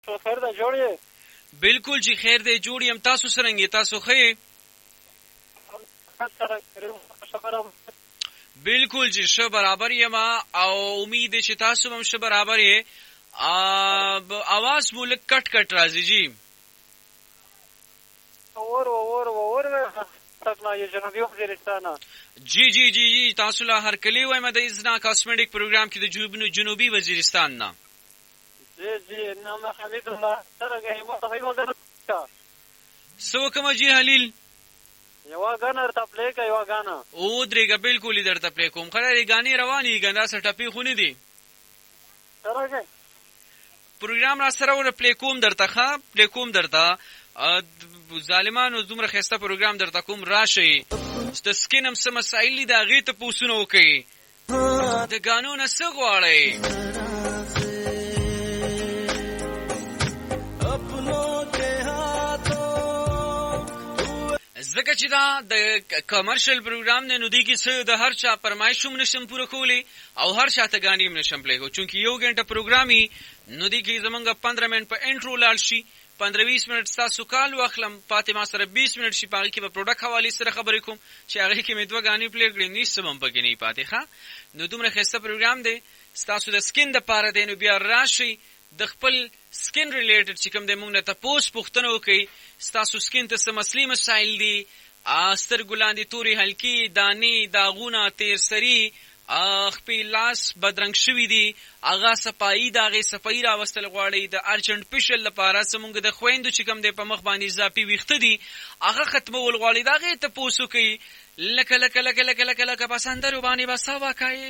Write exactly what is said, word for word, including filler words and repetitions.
څو خیر ده جوړ یې؟ بالکل جی خیر دی جوړ یم. تاسو څرنګه تاسو ښه یې؟ بالکل جی ښه برابر یم او امید چې تاسو هم ښه برابر یې. आवाज مو لږ کټ کټ راځي جی. اور اور اور تکنا یہ جنوبی وزیرستان جی جی جی جی تاسو له هر کلی وایم د ازنا کاسمیټک پروګرام کې د جنوبي وزیرستان نه. جی جی نام حمید الله سره غیمه صحیح وزیر سو کوم جی حلیل یو غانا ته پلی کوي یو غانا او درېګه بالکل درته پلی کوم. خره غانی رواني ګندا سټپی خونی دي سره پروګرام را سره ور پلی کوم درته ښه پلی کوم درته ظالمانو دومره خسته پروګرام درته کوم راشي د سکینم سم مسائل دا غي ته پوسونه وکي د قانون څه غواړي زکه چې دا د کمرشل پروګرام نه ندی کې څه د هر چا فرمایشوم نشم پوره کولی او هر چا ته غانیم نشم پلی کو چونکی یو غنټه پروګرامي ندی کې زمونږ پندرہ منټ په انټرو لال شي پندرہ بیس منټ تاسو کال واخلم فاطمه سره بیس منټ شي پاږي کې په پروډکټ حواله سره خبرې کوم چې هغه کې مې دوه غانی پلی کړې نشم هم پکې نه پاتې ښا. نو دومره خسته پروګرام دی تاسو د سکین د پاره دی نو بیا راشي د خپل سکین ریلیټډ چې کوم د موږ نه تاسو پوښتنه وکړي تاسو سکین ته څه مسلې مسائل دي استر ګلاندې توري هلکی دانی داغونه تیر سری خپل لاس بدرنګ شوی دی اغا صفائی داغه صفائی را وستل غواړي د ارجنټ پیشل لپاره سمونګ د خويندو چې کوم د په مخ باندې اضافي ویخته دي اغه ختمول غواړي داغه ته پوسو کوي لکه لکه لکه لکه لکه لکه پسندرو باندې بساوا کوي